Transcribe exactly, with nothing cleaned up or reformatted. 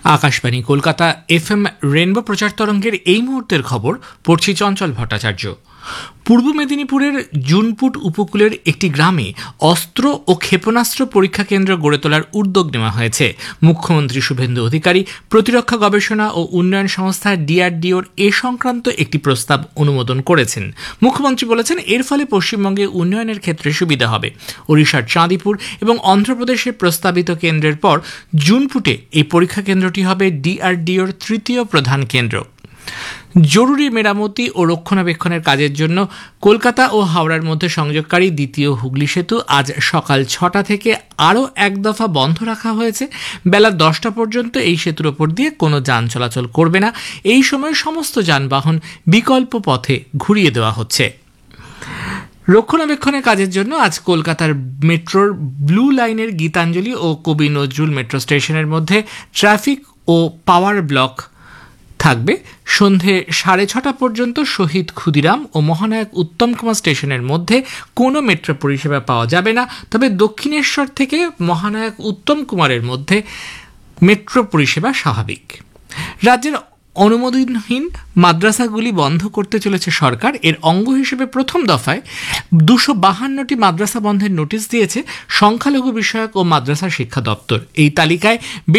Akashvani Kolkata FM rainbow প্রচার তরঙ্গের এই মুহূর্তের খবর পড়ছি চঞ্চল ভট্টাচার্য। পূর্ব মেদিনীপুরের জুনপুট উপকূলের একটি গ্রামে অস্ত্র ও ক্ষেপণাস্ত্র পরীক্ষা কেন্দ্র গড়ে তোলার উদ্যোগ নেওয়া হয়েছে। মুখ্যমন্ত্রী শুভেন্দু অধিকারী প্রতিরক্ষা গবেষণা ও উন্নয়ন সংস্থা ডিআরডিওর এ সংক্রান্ত একটি প্রস্তাব অনুমোদন করেছেন। মুখ্যমন্ত্রী বলেছেন, এর ফলে পশ্চিমবঙ্গে উন্নয়নের ক্ষেত্রে সুবিধা হবে। ওড়িশার চাঁদিপুর এবং অন্ধ্রপ্রদেশের প্রস্তাবিত কেন্দ্রের পর জুনপুটে এই পরীক্ষা কেন্দ্রটি হবে ডিআরডিওর তৃতীয় প্রধান কেন্দ্র। জরুরি মেরামতি ও রক্ষণাবেক্ষণের কাজের জন্য কলকাতা ও হাওড়ার মধ্যে সংযোগকারী দ্বিতীয় হুগলি সেতু আজ সকাল ছটা থেকে আরও এক দফা বন্ধ রাখা হয়েছে। বেলা দশটা পর্যন্ত এই সেতুর ওপর দিয়ে কোনো যান চলাচল করবে না। এই সময় সমস্ত যানবাহন বিকল্প পথে ঘুরিয়ে দেওয়া হচ্ছে। রক্ষণাবেক্ষণের কাজের জন্য আজ কলকাতার মেট্রোর ব্লু লাইনের গীতাঞ্জলি ও কবি নজরুল মেট্রো স্টেশনের মধ্যে ট্রাফিক ও পাওয়ার ব্লক থাকবে। সন্ধে সাড়ে ছটা পর্যন্ত শহীদ ক্ষুদিরাম ও মহানায়ক উত্তম কুমার স্টেশনের মধ্যে কোনো মেট্রো পরিষেবা পাওয়া যাবে না। তবে দক্ষিণেশ্বর থেকে মহানায়ক উত্তম কুমারের মধ্যে মেট্রো পরিষেবা স্বাভাবিক। রাজ্যের অনুমোদনহীন মাদ্রাসাগুলি বন্ধ করতে চলেছে সরকার। এর অঙ্গ হিসেবে প্রথম দফায় দুশো বাহান্নটি মাদ্রাসা বন্ধের নোটিশ দিয়েছে সংখ্যালঘু বিষয়ক ও মাদ্রাসা শিক্ষা দপ্তর। এই তালিকায়